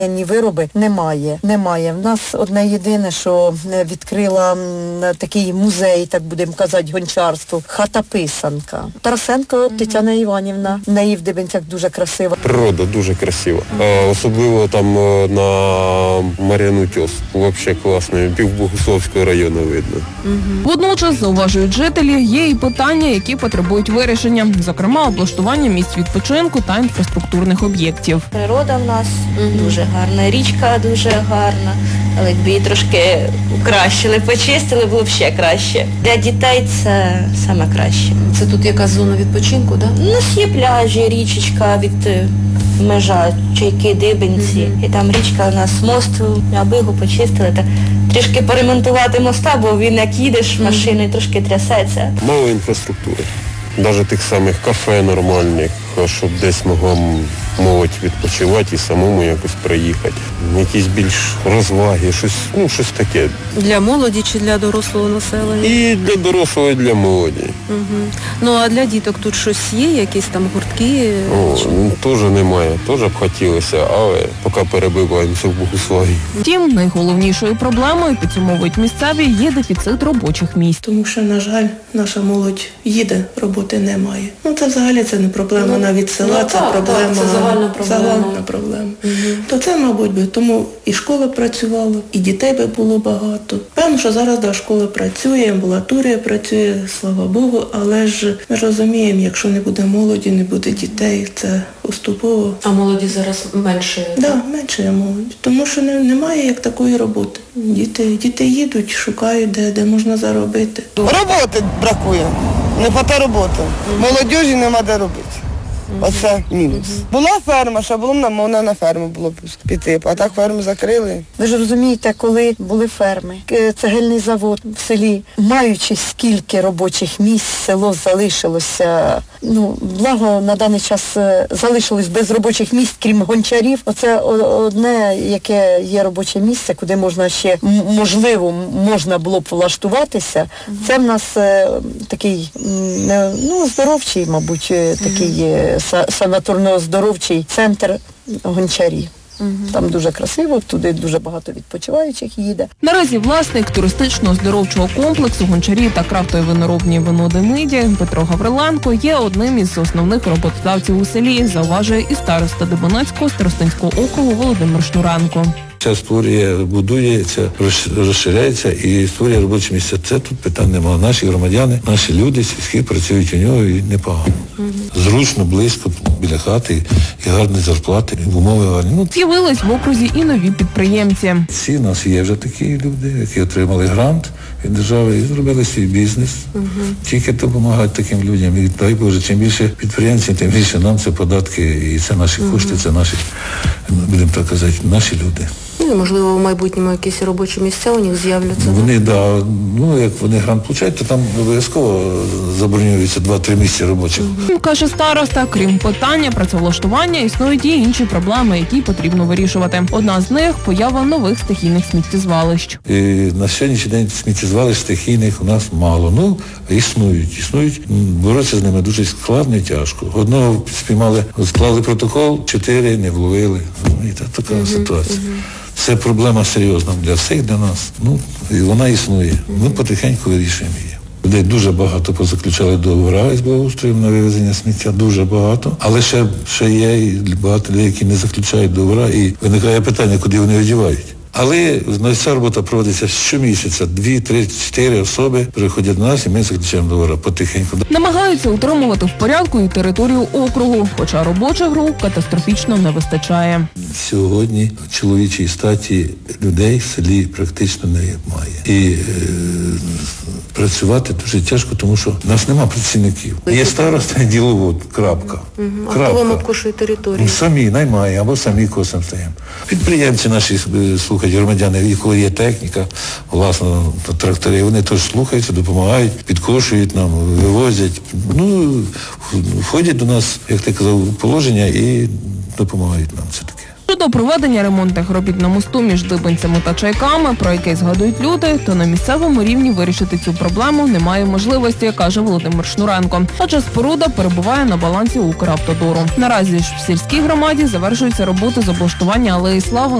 Вироби немає. В нас одне єдине, що відкрила такий музей, так будемо казати, гончарство, хата-писанка. Тарасенко Тетяна Іванівна, в неї в Дибенцях дуже красиво. Природа дуже красива, особливо там на Мар'яну Тьос, взагалі класно, Півбогуславського району видно. Водночас, зауважують жителі, є і питання, які потребують вирішення, зокрема облаштування місць відпочинку та інфраструктурних об'єктів. Природа в нас дуже гарна, річка дуже гарна, але якби її трошки покращили, почистили, було б ще краще. Для дітей це саме краще. Це тут якась зона відпочинку, так? У нас є пляжі, річечка від межа, Чайки, Дибенці, і там річка у нас мост, аби його почистили, так трішки поремонтувати моста, бо він як їдеш машиною, трошки трясеться. Мало інфраструктури, навіть тих самих кафе нормальних, щоб десь могла молодь відпочивати і самому якось приїхати. Якісь більш розваги, щось таке. Для молоді чи для дорослого населення? І для дорослого, і для молоді. Ну, а для діток тут щось є, якісь там гуртки? Теж немає, теж б хотілося, але поки перебиваємося в Богуславі. Втім, найголовнішою проблемою, підсумовують місцеві, є дефіцит робочих місць. Тому що, на жаль, наша молодь їде, роботи немає. Це взагалі це не проблема навіть села, це проблема. Загальна проблема. То це, мабуть, би тому і школа працювала, і дітей би було багато. Певно, що зараз школа працює, амбулаторія працює, слава Богу, але ж ми розуміємо, якщо не буде молоді, не буде дітей, це поступово. А молоді зараз менше? Так, менше є молоді. Тому що немає як такої роботи. Діти їдуть, шукають, де можна заробити. Роботи бракує, не хватає роботи. Молодіжі нема де робити. Оце мінус. Була ферма, що було можна на ферму було піти, а так ферму закрили. Ви ж розумієте, коли були ферми, цегельний завод в селі, маючи скільки робочих місць, село залишилося, благо на даний час залишилось без робочих місць, крім гончарів. Оце одне, яке є робоче місце, куди можна ще, можливо, можна було б влаштуватися. Це в нас такий, здоровчий, мабуть, такий санаторно-оздоровчий центр гончарів. Там дуже красиво, туди дуже багато відпочиваючих їде. Наразі власник туристично-оздоровчого комплексу «Гончарі» та крафтової виноробні «Вино Демиді» Петро Гавриленко є одним із основних роботодавців у селі, зауважує і староста Дибенецького старостинського округу Володимир Шнуренко. Це створює, будується, розширяється і створює робочі місця. Це тут питань немає. Наші громадяни, наші люди сільські працюють у нього і непогано. Зручно, близько, біля хати, і гарні зарплати, і умови гарні. З'явились в окрузі і нові підприємці. Всі у нас є вже такі люди, які отримали грант від держави і зробили свій бізнес. Тільки допомагають таким людям. І дай Боже, чим більше підприємців, тим більше нам це податки, і це наші кошти, це наші, будемо так казати, наші люди. Можливо, в майбутньому якісь робочі місця у них з'являться. Вони, як вони грант получають, то там обов'язково забронюються 2-3 місця робочих. Каже староста, крім питання працевлаштування, існують і інші проблеми, які потрібно вирішувати. Одна з них – поява нових стихійних сміттєзвалищ. І на сьогоднішній день сміттєзвалищ стихійних у нас мало. Існують. Боротися з ними дуже складно і тяжко. Одного спіймали, склали протокол, 4 не вловили. І така ситуація. Це проблема серйозна для всіх, для нас. І вона існує. Ми потихеньку вирішуємо її. Людей дуже багато позаключали договори з благоустроєм на вивезення сміття, дуже багато. Але ще є і багато людей, які не заключають договори, і виникає питання, куди вони одівають. Але ця робота проводиться щомісяця. 2, 3, 4 особи приходять до нас і ми заключаємо договори потихеньку. Намагаються утримувати в порядку і територію округу, хоча робочих груп катастрофічно не вистачає. Сьогодні чоловічій статі людей в селі практично немає. І працювати дуже тяжко, тому що в нас немає працівників. Є староста і діловод, крапка. А хто вам обкошує територію? Самі наймає, або самі косом стаємо. Підприємці наші слухають, громадяни, коли є техніка, власне, трактори, вони теж слухаються, допомагають, підкошують нам, вивозять. Входять до нас, як ти казав, положення і допомагають нам все таки. Щодо проведення ремонтних робіт на мосту між Дибенцями та Чайками, про який згадують люди, то на місцевому рівні вирішити цю проблему немає можливості, каже Володимир Шнуренко. Адже споруда перебуває на балансі Укравтодору. Наразі ж в сільській громаді завершуються роботи з облаштування алеї Слави